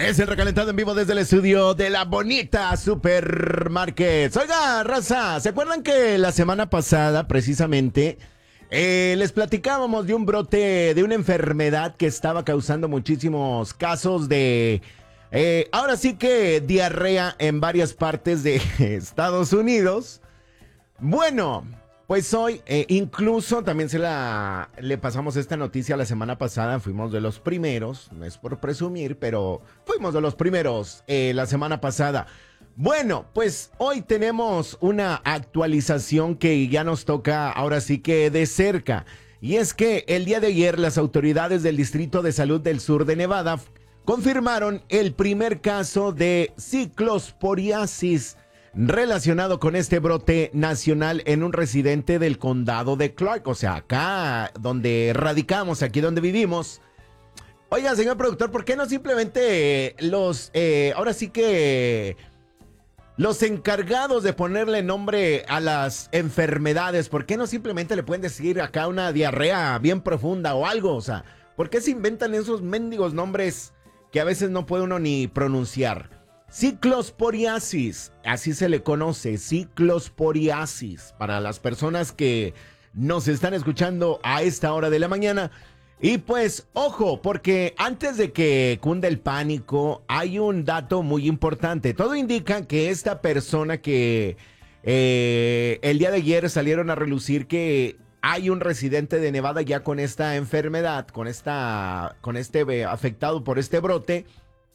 Es el recalentado en vivo desde el estudio de la bonita Supermarket. Oiga, raza, ¿se acuerdan que la semana pasada, precisamente, les platicábamos de un brote de una enfermedad que estaba causando muchísimos casos de, ahora sí que diarrea en varias partes de Estados Unidos? Bueno, pues hoy, incluso también le pasamos esta noticia la semana pasada. Fuimos de los primeros, no es por presumir, pero fuimos de los primeros la semana pasada. Bueno, pues hoy tenemos una actualización que ya nos toca ahora sí que de cerca. Y es que el día de ayer las autoridades del Distrito de Salud del Sur de Nevada confirmaron el primer caso de ciclosporiasis relacionado con este brote nacional en un residente del condado de Clark, o sea, acá donde radicamos, aquí donde vivimos. Oiga, señor productor, ¿por qué no simplemente ahora sí que los encargados de ponerle nombre a las enfermedades, ¿por qué no simplemente le pueden decir acá una diarrea bien profunda o algo? O sea, ¿por qué se inventan esos mendigos nombres que a veces no puede uno ni pronunciar? Ciclosporiasis, así se le conoce, ciclosporiasis, para las personas que nos están escuchando a esta hora de la mañana. Y pues, ojo, porque antes de que cunda el pánico, hay un dato muy importante. Todo indica que esta persona que el día de ayer salieron a relucir que hay un residente de Nevada ya con esta enfermedad, con este afectado por este brote.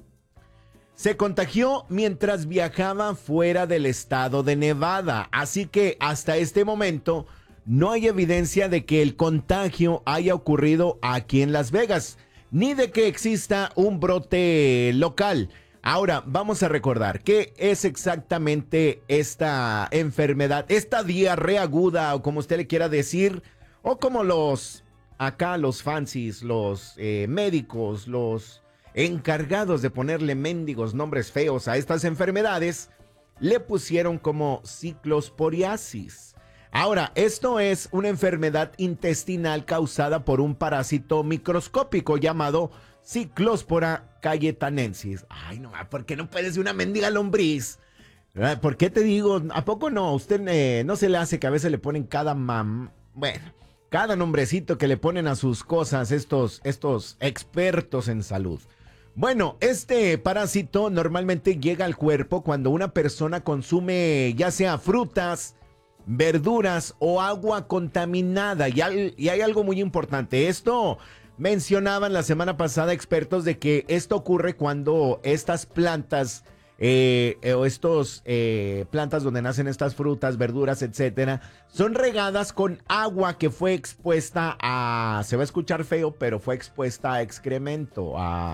Se contagió mientras viajaba fuera del estado de Nevada, así que hasta este momento no hay evidencia de que el contagio haya ocurrido aquí en Las Vegas, ni de que exista un brote local. Ahora, vamos a recordar qué es exactamente esta enfermedad, esta diarrea aguda, o como usted le quiera decir, o como los fancies, los médicos, los encargados de ponerle mendigos nombres feos a estas enfermedades, le pusieron como ciclosporiasis. Ahora, esto es una enfermedad intestinal causada por un parásito microscópico llamado Cyclospora cayetanensis. Ay, no, ¿por qué no puede ser una mendiga lombriz? ¿Por qué te digo? ¿A poco no? Usted no se le hace que a veces le ponen cada nombrecito que le ponen a sus cosas estos expertos en salud. Bueno, este parásito normalmente llega al cuerpo cuando una persona consume ya sea frutas, verduras o agua contaminada. Y hay algo muy importante. Esto mencionaban la semana pasada expertos de que esto ocurre cuando estas plantas plantas donde nacen estas frutas, verduras, etcétera, son regadas con agua que fue expuesta se va a escuchar feo, pero fue expuesta a excremento,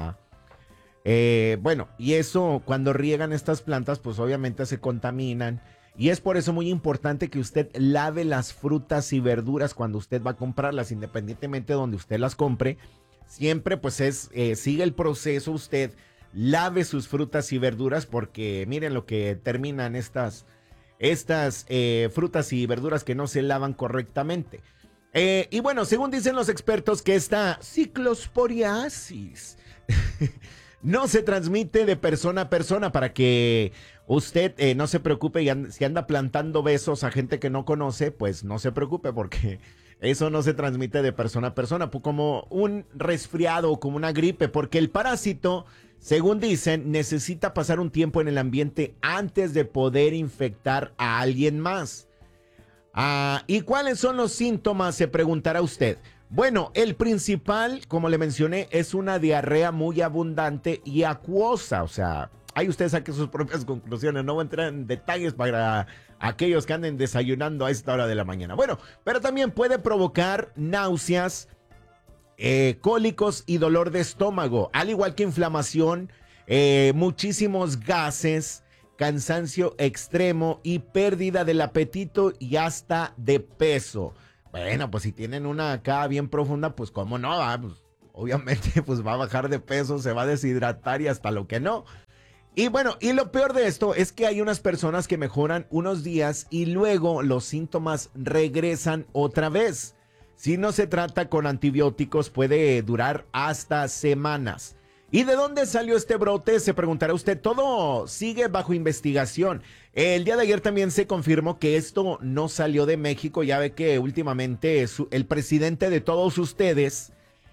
y eso cuando riegan estas plantas, pues obviamente se contaminan. Y es por eso muy importante que usted lave las frutas y verduras cuando usted va a comprarlas, independientemente de donde usted las compre. Siempre pues sigue el proceso, usted lave sus frutas y verduras, porque miren lo que terminan estas frutas y verduras que no se lavan correctamente. Y bueno, según dicen los expertos, que esta ciclosporiasis no se transmite de persona a persona, para que usted no se preocupe. Y si anda plantando besos a gente que no conoce, pues no se preocupe, porque eso no se transmite de persona a persona, como un resfriado o como una gripe, porque el parásito, según dicen, necesita pasar un tiempo en el ambiente antes de poder infectar a alguien más. ¿Y cuáles son los síntomas?, se preguntará usted. Bueno, el principal, como le mencioné, es una diarrea muy abundante y acuosa. O sea, ahí usted saque sus propias conclusiones. No voy a entrar en detalles para aquellos que anden desayunando a esta hora de la mañana. Bueno, pero también puede provocar náuseas, cólicos y dolor de estómago, al igual que inflamación, muchísimos gases, cansancio extremo y pérdida del apetito y hasta de peso. Bueno, pues si tienen una acá bien profunda, pues cómo no, pues, obviamente pues va a bajar de peso, se va a deshidratar y hasta lo que no. Y bueno, y lo peor de esto es que hay unas personas que mejoran unos días y luego los síntomas regresan otra vez. Si no se trata con antibióticos, puede durar hasta semanas. ¿Y de dónde salió este brote? Se preguntará usted. Todo sigue bajo investigación. El día de ayer también se confirmó que esto no salió de México. Ya ve que últimamente el presidente de todos ustedes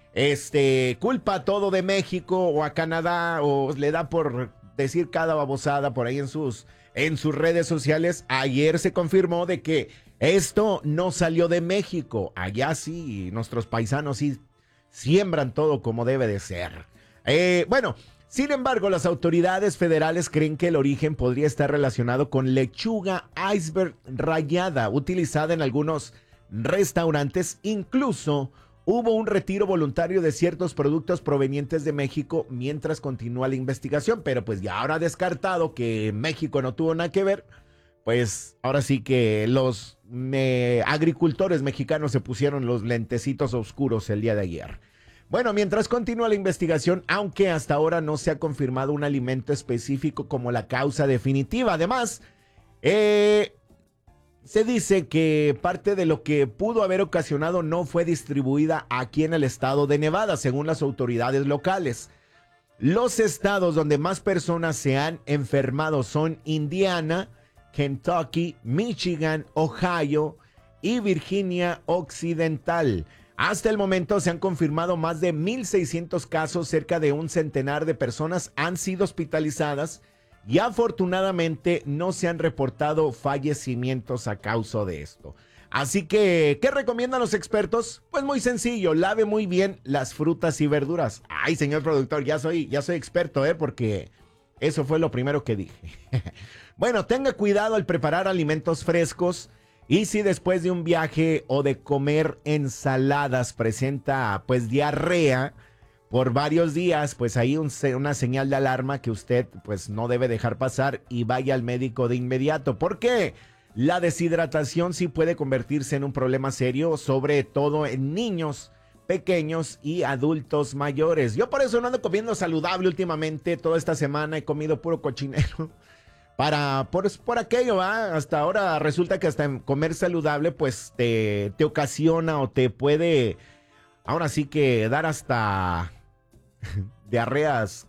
culpa todo de México o a Canadá o le da por decir cada babosada por ahí en sus redes sociales. Ayer se confirmó de que esto no salió de México. Allá sí, nuestros paisanos sí siembran todo como debe de ser. Bueno, sin embargo, las autoridades federales creen que el origen podría estar relacionado con lechuga iceberg rallada, utilizada en algunos restaurantes. Incluso hubo un retiro voluntario de ciertos productos provenientes de México mientras continúa la investigación, pero pues ya ahora descartado que México no tuvo nada que ver, pues ahora sí que los agricultores mexicanos se pusieron los lentecitos oscuros el día de ayer. Bueno, mientras continúa la investigación, aunque hasta ahora no se ha confirmado un alimento específico como la causa definitiva. Además, se dice que parte de lo que pudo haber ocasionado no fue distribuida aquí en el estado de Nevada, según las autoridades locales. Los estados donde más personas se han enfermado son Indiana, Kentucky, Michigan, Ohio y Virginia Occidental. Hasta el momento se han confirmado más de 1,600 casos, cerca de un centenar de personas han sido hospitalizadas y afortunadamente no se han reportado fallecimientos a causa de esto. Así que, ¿qué recomiendan los expertos? Pues muy sencillo, lave muy bien las frutas y verduras. Ay, señor productor, ya soy experto, porque eso fue lo primero que dije. Bueno, tenga cuidado al preparar alimentos frescos. Y si después de un viaje o de comer ensaladas presenta pues diarrea por varios días, pues ahí una señal de alarma que usted pues no debe dejar pasar y vaya al médico de inmediato. ¿Por qué? La deshidratación sí puede convertirse en un problema serio, sobre todo en niños pequeños y adultos mayores. Yo por eso no ando comiendo saludable últimamente. Toda esta semana he comido puro cochinero. Por aquello, ¿va? Hasta ahora resulta que hasta comer saludable pues te ocasiona o te puede, ahora sí que dar hasta diarreas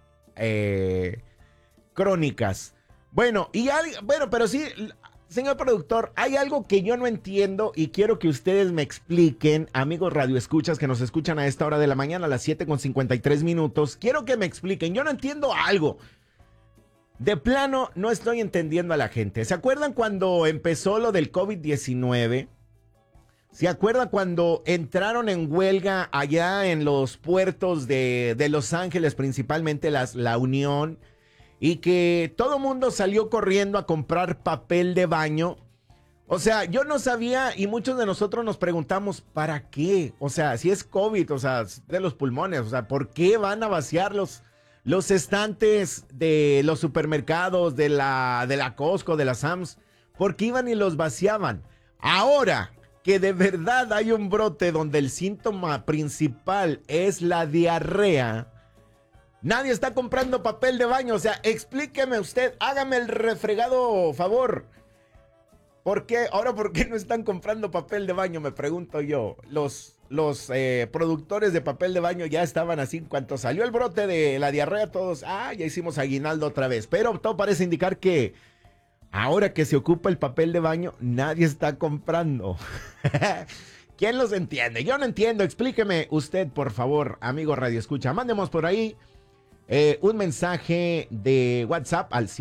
crónicas. Bueno, pero sí, señor productor, hay algo que yo no entiendo y quiero que ustedes me expliquen, amigos radioescuchas que nos escuchan a esta hora de la mañana, a las 7:53. Quiero que me expliquen, yo no entiendo algo. De plano, no estoy entendiendo a la gente. ¿Se acuerdan cuando empezó lo del COVID-19? ¿Se acuerdan cuando entraron en huelga allá en los puertos de Los Ángeles, principalmente la Unión, y que todo mundo salió corriendo a comprar papel de baño? O sea, yo no sabía y muchos de nosotros nos preguntamos, ¿para qué? O sea, si es COVID, o sea, de los pulmones, o sea, ¿por qué van a vaciar los estantes de los supermercados, de la Costco, de la Sam's? Porque iban y los vaciaban. Ahora que de verdad hay un brote donde el síntoma principal es la diarrea, nadie está comprando papel de baño. O sea, explíqueme usted, hágame el refregado favor. ¿Por qué no están comprando papel de baño? Me pregunto yo. Los productores de papel de baño ya estaban así. En cuanto salió el brote de la diarrea, todos, ya hicimos aguinaldo otra vez. Pero todo parece indicar que ahora que se ocupa el papel de baño, nadie está comprando. ¿Quién los entiende? Yo no entiendo. Explíqueme usted, por favor, amigo Radio Escucha. Mándemos por ahí un mensaje de WhatsApp al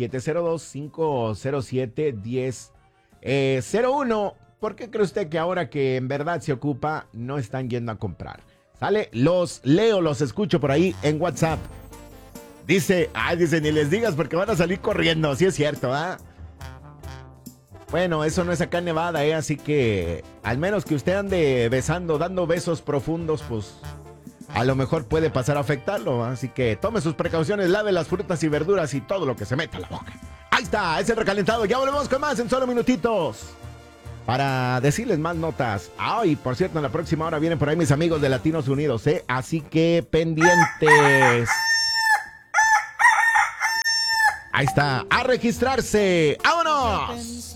702-507-1001. ¿Por qué cree usted que ahora que en verdad se ocupa, no están yendo a comprar? ¿Sale? Los leo, los escucho por ahí en WhatsApp. Dice, ni les digas porque van a salir corriendo. Sí es cierto, ¿ah? Bueno, eso no es acá en Nevada, así que al menos que usted ande besando, dando besos profundos, pues a lo mejor puede pasar a afectarlo. Así que tome sus precauciones, lave las frutas y verduras y todo lo que se meta a la boca. Ahí está, es el recalentado. Ya volvemos con más en solo minutitos para decirles más notas. Y por cierto, en la próxima hora vienen por ahí mis amigos de Latinos Unidos, así que pendientes. Ahí está, a registrarse. ¡Vámonos!